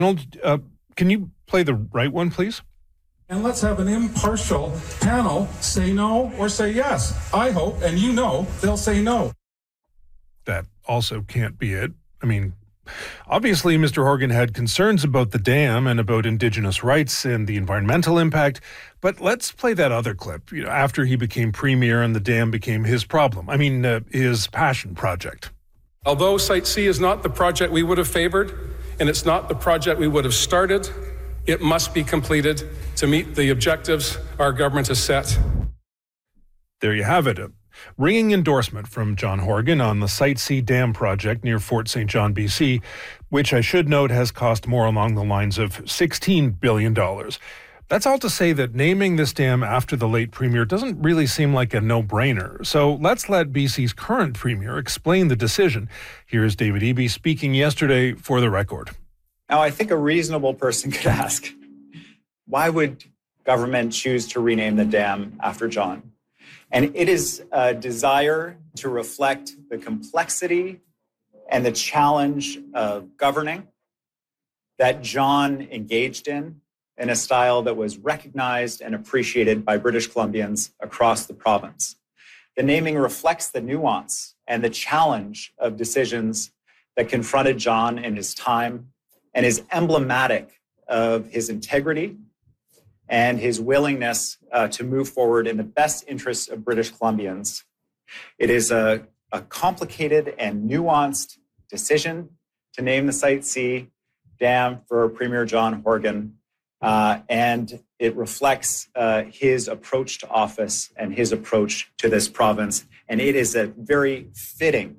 Donald, can you play the right one, please? And let's have an impartial panel say no or say yes. I hope, and you know, they'll say no. That also can't be it. I mean, obviously, Mr. Horgan had concerns about the dam and about Indigenous rights and the environmental impact, but let's play that other clip, after he became premier and the dam became his problem. His passion project. Although Site C is not the project we would have favored, and it's not the project we would have started, it must be completed to meet the objectives our government has set. There you have it. A ringing endorsement from John Horgan on the Site C dam project near Fort St. John, BC, which I should note has cost more along the lines of $16 billion. That's all to say that naming this dam after the late premier doesn't really seem like a no-brainer. So let's let BC's current premier explain the decision. Here's David Eby speaking yesterday for the record. Now, I think a reasonable person could ask, why would government choose to rename the dam after John? And it is a desire to reflect the complexity and the challenge of governing that John engaged in a style that was recognized and appreciated by British Columbians across the province. The naming reflects the nuance and the challenge of decisions that confronted John in his time and is emblematic of his integrity and his willingness to move forward in the best interests of British Columbians. It is a complicated and nuanced decision to name the Site C dam for Premier John Horgan, and it reflects his approach to office and his approach to this province. And it is a very fitting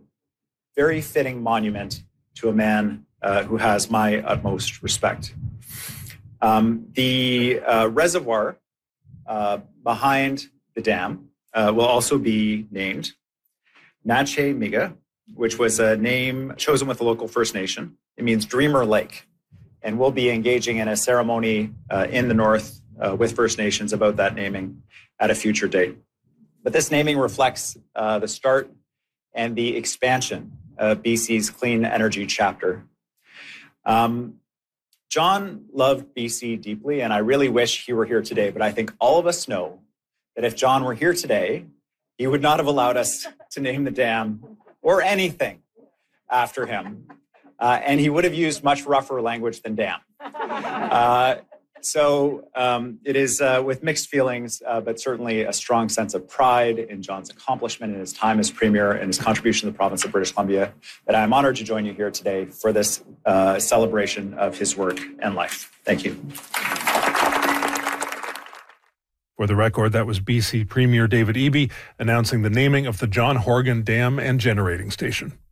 monument to a man who has my utmost respect. The reservoir behind the dam will also be named Nache Miga, which was a name chosen with the local First Nation. It means Dreamer Lake. And we'll be engaging in a ceremony in the north with First Nations about that naming at a future date. But this naming reflects the start and the expansion of BC's clean energy chapter. John loved BC deeply, and I really wish he were here today, but I think all of us know that if John were here today, he would not have allowed us to name the dam or anything after him. And he would have used much rougher language than dam. So it is with mixed feelings, but certainly a strong sense of pride in John's accomplishment in his time as premier and his contribution to the province of British Columbia that I'm honored to join you here today for this celebration of his work and life. Thank you. For the record, that was BC Premier David Eby announcing the naming of the John Horgan Dam and Generating Station.